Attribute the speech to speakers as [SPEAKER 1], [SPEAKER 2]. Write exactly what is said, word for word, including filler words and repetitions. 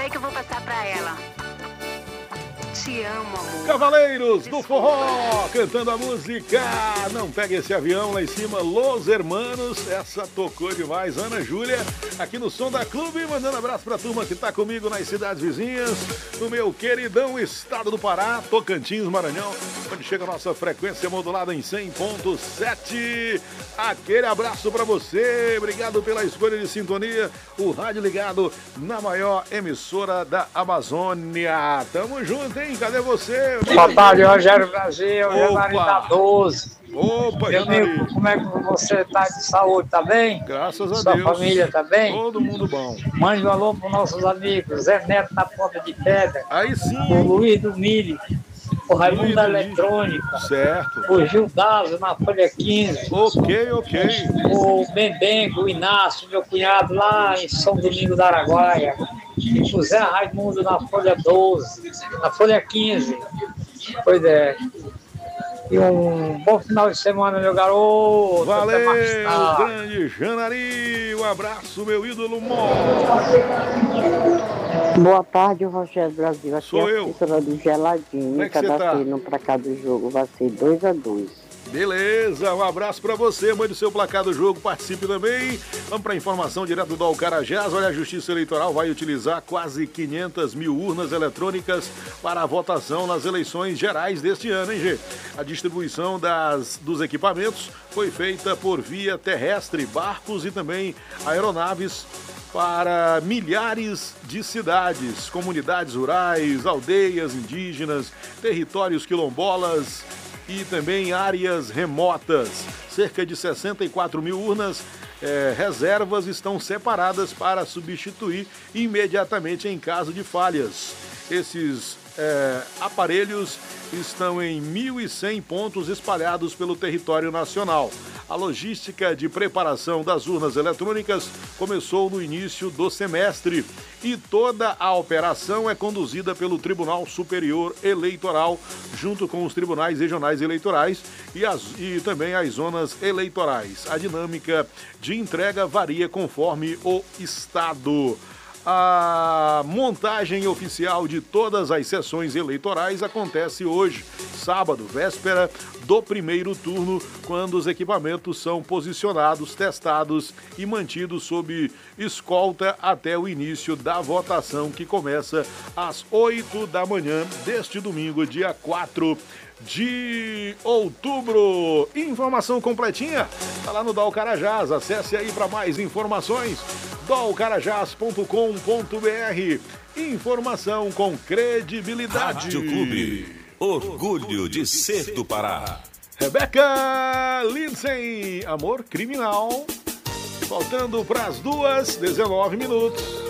[SPEAKER 1] aí que eu vou passar pra ela. Te amo, amor.
[SPEAKER 2] Cavaleiros do Forró, cantando a música Não Pega Esse Avião, lá em cima, Los Hermanos. Essa tocou demais, Ana Júlia, aqui no Som da Clube, mandando abraço pra turma que tá comigo nas cidades vizinhas, no meu queridão estado do Pará, Tocantins, Maranhão, onde chega a nossa frequência modulada em cem ponto sete. Aquele abraço pra você, obrigado pela escolha de sintonia, o rádio ligado na maior emissora da Amazônia. Tamo junto, hein? Cadê você?
[SPEAKER 3] Boa tarde, Rogério Brasil, Janari da doze.
[SPEAKER 2] Opa,
[SPEAKER 3] meu amigo, como é que você tá de saúde? Tá bem?
[SPEAKER 2] Graças a
[SPEAKER 3] Sua
[SPEAKER 2] Deus.
[SPEAKER 3] Sua família tá bem?
[SPEAKER 2] Todo mundo bom.
[SPEAKER 3] Mande um alô pros nossos amigos, Zé Neto na Ponta de Pedra.
[SPEAKER 2] Aí sim.
[SPEAKER 3] O Luiz do Milho. O Raimundo da Eletrônica.
[SPEAKER 2] Certo.
[SPEAKER 3] O Gil Dazo na Folha quinze.
[SPEAKER 2] Ok, ok.
[SPEAKER 3] O Bembengo, o Inácio, meu cunhado lá em São Domingo da Araguaia. O Zé Raimundo na Folha doze. Na Folha quinze. Pois é. E um bom final de semana, meu garoto.
[SPEAKER 2] Valeu, grande Janari. Um abraço, meu ídolo Mó.
[SPEAKER 4] Boa tarde, Rogério Brasil. Aqui
[SPEAKER 2] Sou
[SPEAKER 4] é a
[SPEAKER 2] eu.
[SPEAKER 4] Cícera do Geladinho.
[SPEAKER 2] Como é que você tá?
[SPEAKER 4] No placar do jogo vai ser dois a dois.
[SPEAKER 2] Beleza, um abraço pra você, mande o seu placar do jogo, participe também. Vamos pra informação direto do Alcarajás. Olha, a Justiça Eleitoral vai utilizar quase quinhentas mil urnas eletrônicas para a votação nas eleições gerais deste ano, hein, Gê? A distribuição das, dos equipamentos foi feita por via terrestre, barcos e também aeronaves para milhares de cidades, comunidades rurais, aldeias indígenas, territórios quilombolas e também áreas remotas. Cerca de sessenta e quatro mil urnas eh, reservas estão separadas para substituir imediatamente em caso de falhas. Esses eh, aparelhos estão em mil e cem pontos espalhados pelo território nacional. A logística de preparação das urnas eletrônicas começou no início do semestre e toda a operação é conduzida pelo Tribunal Superior Eleitoral, junto com os tribunais regionais eleitorais e, as, e também as zonas eleitorais. A dinâmica de entrega varia conforme o estado. A montagem oficial de todas as sessões eleitorais acontece hoje, sábado, véspera do primeiro turno, quando os equipamentos são posicionados, testados e mantidos sob escolta até o início da votação, que começa às oito da manhã deste domingo, dia quatro de outubro. Informação completinha tá lá no Dal Carajás. Acesse aí para mais informações, dal carajás ponto com ponto br. Informação com credibilidade.
[SPEAKER 5] Rádio Clube, orgulho de ser do Pará.
[SPEAKER 2] Rebeca Lindsay, Amor Criminal. Faltando para as duas, dezenove minutos.